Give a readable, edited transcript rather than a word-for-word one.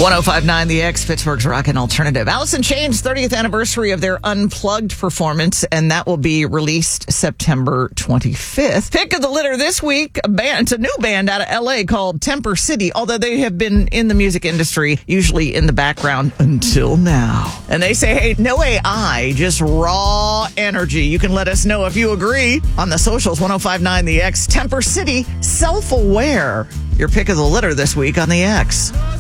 1059 The X, Pittsburgh's Rockin' Alternative. Alice in Chains' 30th anniversary of their Unplugged performance, and that will be released September 25th. Pick of the litter this week, it's a new band out of L.A. called Temper City, although they have been in the music industry, usually in the background until now. And they say, hey, no AI, just raw energy. You can let us know if you agree on the socials. 1059 The X, Temper City, self-aware. Your pick of the litter this week on The X.